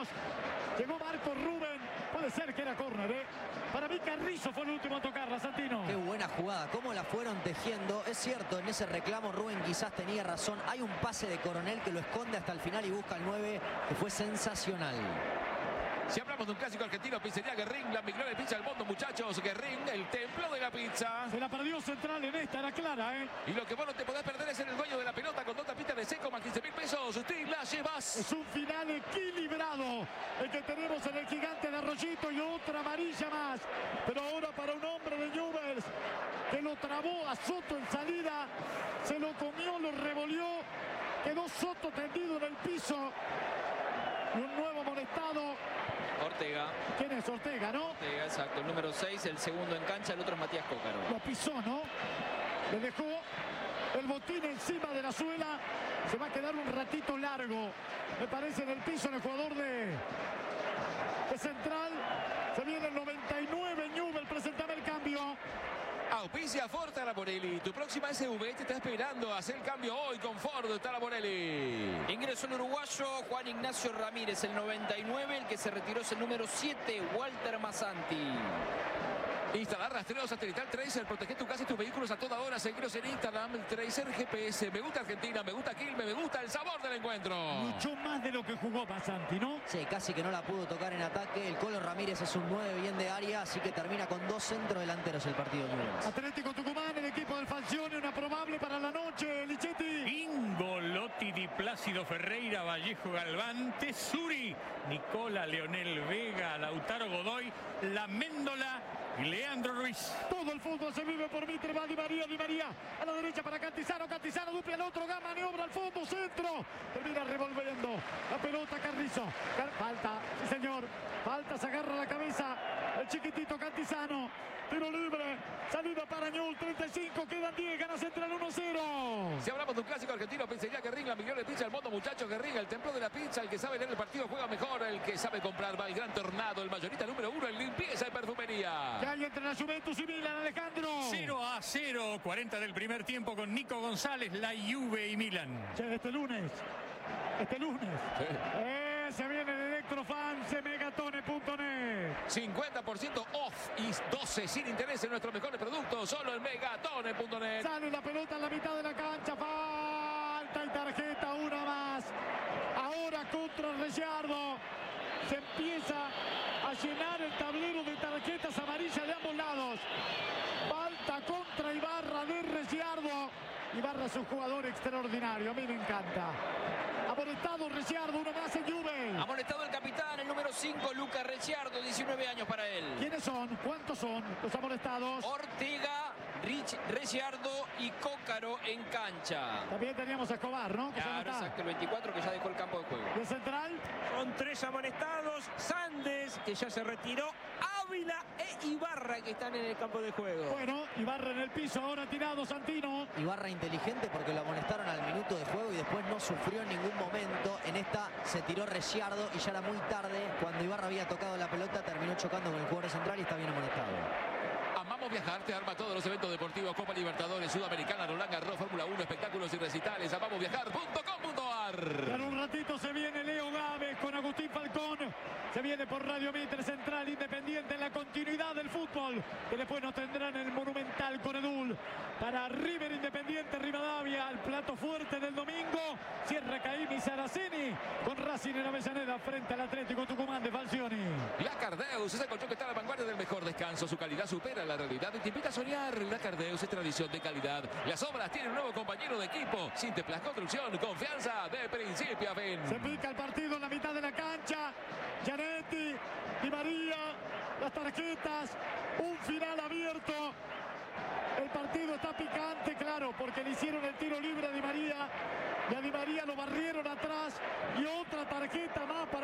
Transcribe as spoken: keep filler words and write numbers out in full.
minutos. Llegó Marcos Rubén. Puede ser que era córner, ¿eh? Para mí Carrizo fue el último a tocarla, Santino. Qué buena jugada, cómo la fueron tejiendo. Es cierto, en ese reclamo Rubén quizás tenía razón. Hay un pase de Coronel que lo esconde hasta el final y busca el nueve, que fue sensacional. Si hablamos de un clásico argentino, pizzería Guerrín, la mejor de pizza del mundo, muchachos. Guerrín, el templo de la pizza. Se la perdió Central en esta, era clara, ¿eh? Y lo que vos no te podés perder es ser el dueño de la pelota con dos tapitas de seco más quince mil pesos. Te la llevas. Es un final equilibrado el que tenemos en el Gigante de Arroyito y otra amarilla más. Pero ahora para un hombre de Newell's que lo trabó a Soto en salida, se lo comió, lo revolvió, quedó Soto tendido en el piso. Y un nuevo amonestado. Ortega. ¿Quién es? Ortega, ¿no? Ortega, exacto. El número seis, el segundo en cancha, el otro es Matías Cócaro. Lo pisó, ¿no? Le dejó el botín encima de la suela. Se va a quedar un ratito largo, me parece, en el piso el jugador de, de Central. Se viene el noventa y nueve, Newell's, presentame el cambio. Auspicia Ford Talamorelli. Tu próxima S U V te está esperando. Hacer el cambio hoy con Ford Talamorelli. Ingresó el uruguayo Juan Ignacio Ramírez, el noventa y nueve. El que se retiró es el número siete, Walter Masanti. Instalar rastreo satelital Tracer. Protege tu casa y tus vehículos a toda hora. Seguiros en Instagram, el Tracer G P S. Me gusta Argentina, me gusta Quilmes, me gusta el sabor del encuentro. Luchó más de lo que jugó Masanti, ¿no? Sí, casi que no la pudo tocar en ataque. El Colo Ramírez es un nueve bien de área, así que termina con dos centrodelanteros el partido de Newell's. Atlético Tucumán, el equipo del Falcione, una probable para la noche, Lichetti. Ingo, Lotti, Di Plácido Ferreira, Vallejo Galván, Tesuri, Nicola, Leonel Vega, Lautaro Godoy, La Méndola y Leandro Ruiz. Todo el fútbol se vive por Mitre, va Di María, Di María a la derecha para Cantizano, Cantizano dupla al otro, Gama, maniobra al fondo, centro, termina revolviendo la pelota Carrizo. Car falta, sí señor, falta, se agarra la cabeza el chiquitito Cantizano, tiro libre, salida para Newell's, treinta y cinco, quedan diez, gana Central uno cero. Si hablamos de un clásico argentino, pizzería Guerrín, la mejor de pizza del mundo, muchachos. Guerrín, el templo de la pizza, el que sabe leer el partido juega mejor, el que sabe comprar va al Gran Tornado, el mayorista número uno en limpieza y perfumería. Que hay entre la Juventus y Milan, Alejandro. cero a cero, cuarenta del primer tiempo con Nico González, la Juve y Milan. Che, este lunes, este lunes, Sí. eh, se viene de Electrofans, megatone punto net. cincuenta por ciento off y doce sin interés en nuestros mejores productos, solo en megatone punto net. Sale la pelota en la mitad de la cancha, falta y tarjeta, una más. Ahora contra Ricciardo. Se empieza a llenar el tablero de tarjetas amarillas de ambos lados. Falta contra Ibarra de Ricciardo. Ibarra es un jugador extraordinario, a mí me encanta. Amonestado Ricciardo, uno más en Juve. Amonestado el capitán, el número cinco, Lucas Ricciardo, diecinueve años para él. ¿Quiénes son? ¿Cuántos son los amonestados? Ortega, Rich, Ricciardo y Cócaro en cancha. También teníamos a Escobar, ¿no? Que ya no Claro, está. exacto, el veinticuatro que ya dejó el campo de juego. ¿Y el central? Son tres amonestados, Sandes, que ya se retiró, Ávila e Ibarra, que están en el campo de juego. Bueno, Ibarra en el piso, ahora tirado Santino. Ibarra inteligente porque lo amonestaron al minuto de juego y después no sufrió en ningún momento. En esta se tiró Ricciardo y ya era muy tarde. Cuando Ibarra había tocado la pelota terminó chocando con el jugador central y está bien amonestado. Amamos viajar, te arma todos los eventos deportivos, Copa Libertadores, Sudamericana, Roland Garros, Fórmula uno, espectáculos y recitales. amamos viajar punto com punto ar. En un ratito se viene Leo Gávez con Agustín Falcón. Se viene por Radio Mitre, Central Independiente en la continuidad del fútbol. Que después nos tendrán el Monumental con Edul. Para River Independiente Rivadavia, el plato fuerte del domingo. Cierra Caimi Saraceni con Racing en Avellaneda frente al Atlético Tucumán de Falcioni. La Cardeus es el colchón que está a la vanguardia del mejor descanso. Su calidad supera la realidad y te invita a soñar. La Cardeus es tradición de calidad. Las obras tienen un nuevo compañero de equipo. Sinteplas Construcción, confianza de principio a fin. Se pica el partido en la mitad de la cancha. Gianetti, Di María, las tarjetas, un final abierto. El partido está picante, claro, porque le hicieron el tiro libre a Di María y a Di María lo barrieron atrás y otra tarjeta más para